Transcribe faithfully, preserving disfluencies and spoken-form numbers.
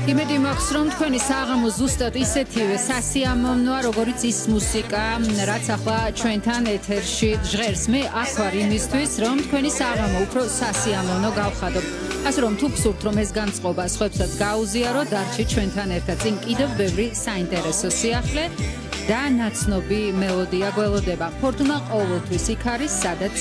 იმედი მაქვს, რომ თქვენი საღამო ზუსტად ისეთივე სასიამოვნოა, როგორიც ის მუსიკა, რაც ახლა ჩვენთან ეთერში ჟღერს. მე აქ ვარ იმისთვის, რომ თქვენი საღამო უფრო სასიამოვნო გავხადოთ. ასე რომ თუ გსურთ, რომ ეს განწყობა სხვებსაც გაუზიაროთ, დარჩით ჩვენთან ერთად. წინ კიდევ ბევრი საინტერესო სიახლე და ნაცნობი მელოდია გველოდება. ფორტუნა ყოველთვის იქ არის, სადაც